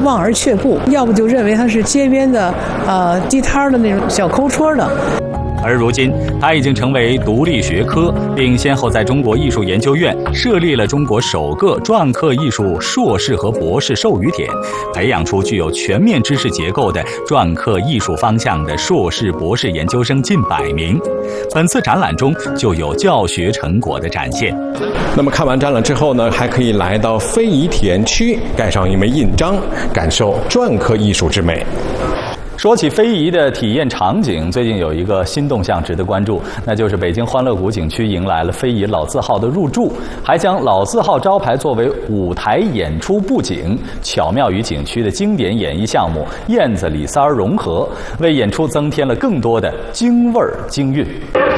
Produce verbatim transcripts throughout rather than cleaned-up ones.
望而却步，要不就认为它是街边的呃地摊的那种小抠戳的。 而如今，它已经成为独立学科，并先后在中国艺术研究院设立了中国首个篆刻艺术硕士和博士授予点，培养出具有全面知识结构的篆刻艺术方向的硕士、博士研究生近百名。本次展览中就有教学成果的展现。 那么看完展览之后呢，还可以来到非遗田区，盖上一枚印章，感受篆刻艺术之美。 说起非遗的体验场景，最近有一个新动向值得关注，那就是北京欢乐谷景区迎来了非遗老字号的入驻，还将老字号招牌作为舞台演出布景，巧妙与景区的经典演艺项目燕子李三儿融合，为演出增添了更多的京味儿京韵。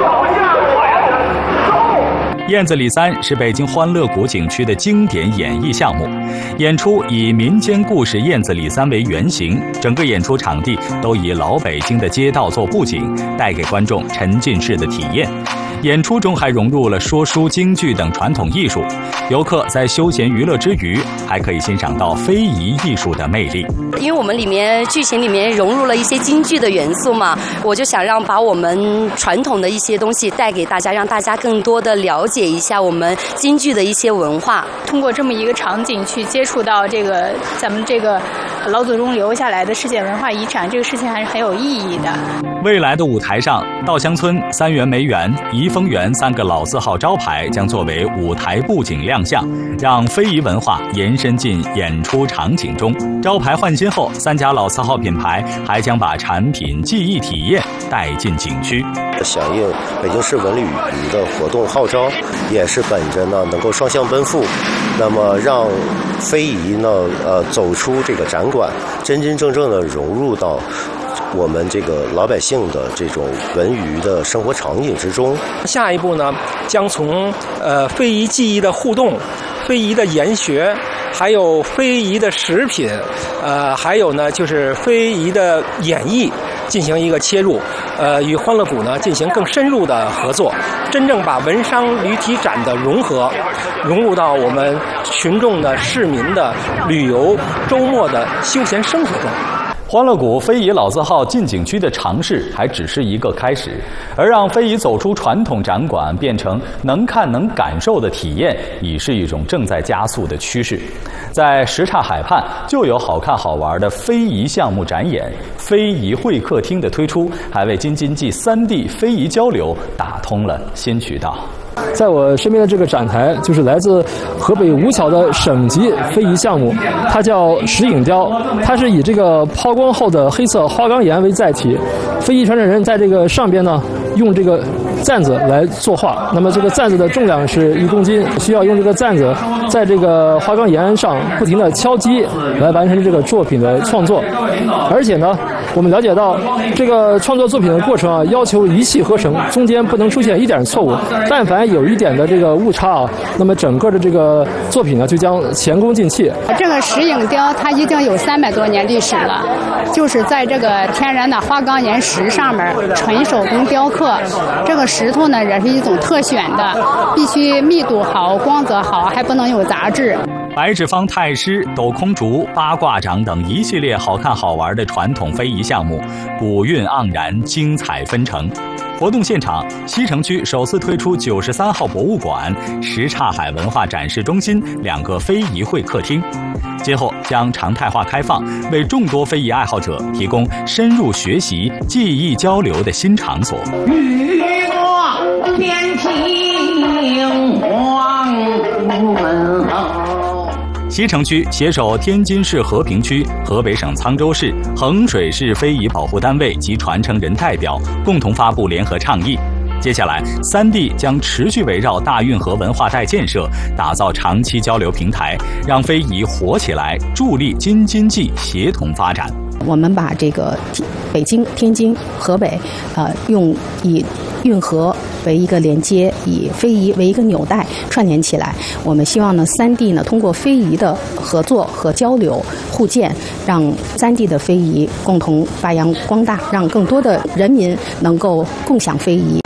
燕子李三是北京欢乐谷景区的经典演艺项目，演出以民间故事燕子李三为原型，整个演出场地都以老北京的街道做布景，带给观众沉浸式的体验。演出中还融入了说书、京剧等传统艺术，游客在休闲娱乐之余，还可以欣赏到非遗艺术的魅力。 因为我们里面剧情里面融入了一些京剧的元素嘛，我就想让把我们传统的一些东西带给大家，让大家更多的了解一下我们京剧的一些文化。 通过这么一个场景去接触到这个咱们这个老祖宗留下来的世界文化遗产，这个事情还是很有意义的。 未来的舞台上，稻香村、三元梅园、怡丰园三个老字号招牌将作为舞台布景亮相，让非遗文化延伸进演出场景中。招牌换新后，三家老字号品牌还将把产品技艺体验带进景区。 响应北京市文旅局的活动号召，也是本着呢能够双向奔赴，那么让非遗呢呃走出这个展馆，真真正正的融入到我们这个老百姓的这种文娱的生活场景之中。 下一步呢，将从呃非遗技艺的互动、非遗的研学，还有非遗的食品，呃，还有呢就是非遗的演绎进行一个切入，呃，与欢乐谷呢进行更深入的合作，真正把文商旅体展的融合融入到我们群众的、市民的旅游周末的休闲生活中。 欢乐谷非遗老字号进景区的尝试还只是一个开始，而让非遗走出传统展馆变成能看能感受的体验，已是一种正在加速的趋势。在什刹海畔就有好看好玩的非遗项目展演，非遗会客厅的推出还为京津冀三地非遗交流打通了新渠道。 在我身边的这个展台就是来自河北吴桥的省级非遗项目，它叫石影雕，它是以这个抛光后的黑色花岗岩为载体，非遗传承人在这个上边呢用这个簪子来作画，那么这个簪子的重量是一公斤，需要用这个簪子在这个花岗岩上不停地敲击来完成这个作品的创作。而且呢，我们了解到这个创作作品的过程啊，要求一气呵成，中间不能出现一点错误，但凡有一点的这个误差啊，那么整个的这个作品呢就将前功尽弃。 这个石影雕它已经有三百多年历史了，就是在这个天然的花岗岩石上面纯手工雕刻。这个石头呢也是一种特选的，必须密度好、光泽好，还不能有杂质。 白纸坊太师、斗空竹、八卦掌等一系列好看好玩的传统非遗项目，古韵盎然，精彩纷呈。活动现场，西城区首次推出九十三号博物馆、什刹海文化展示中心两个非遗会客厅，今后将常态化开放，为众多非遗爱好者提供深入学习、技艺交流的新场所。 雨过天晴黄昏后。 西城区携手天津市和平区、河北省沧州市、衡水市非遗保护单位及传承人代表，共同发布联合倡议。接下来，三地将持续围绕大运河文化带建设，打造长期交流平台，让非遗活起来，助力京津冀协同发展。 我们把这个北京、天津、河北，呃，用以运河为一个连接，以非遗为一个纽带串联起来。我们希望呢，三地呢通过非遗的合作和交流互鉴，让三地的非遗共同发扬光大，让更多的人民能够共享非遗。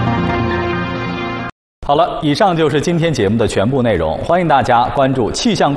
好了，以上就是今天节目的全部内容，欢迎大家关注气象